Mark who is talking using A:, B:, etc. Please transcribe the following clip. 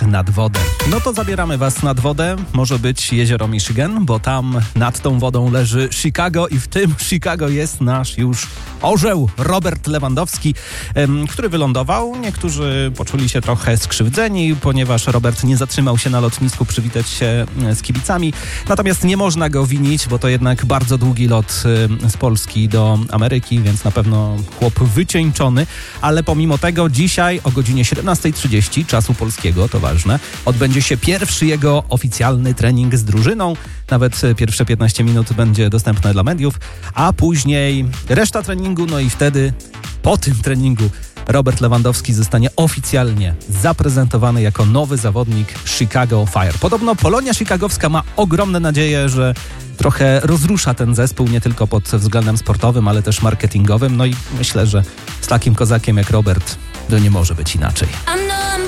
A: nad wodę. No to zabieramy was nad wodę. Może być jezioro Michigan, bo tam nad tą wodą leży Chicago i w tym Chicago jest nasz już orzeł Robert Lewandowski, który wylądował. Niektórzy poczuli się trochę skrzywdzeni, ponieważ Robert nie zatrzymał się na lotnisku przywitać się z kibicami. Natomiast nie można go winić, bo to jednak bardzo długi lot z Polski do Ameryki, więc na pewno chłop wycieńczony. Ale pomimo tego dzisiaj o godzinie 17:30 czasu polskiego, to ważne, odbędzie się pierwszy jego oficjalny trening z drużyną. Nawet pierwsze 15 minut będzie dostępne dla mediów, a później reszta treningu, no i wtedy po tym treningu Robert Lewandowski zostanie oficjalnie zaprezentowany jako nowy zawodnik Chicago Fire. Podobno Polonia chicagowska ma ogromne nadzieje, że trochę rozrusza ten zespół nie tylko pod względem sportowym, ale też marketingowym. No i myślę, że z takim kozakiem jak Robert to nie może być inaczej.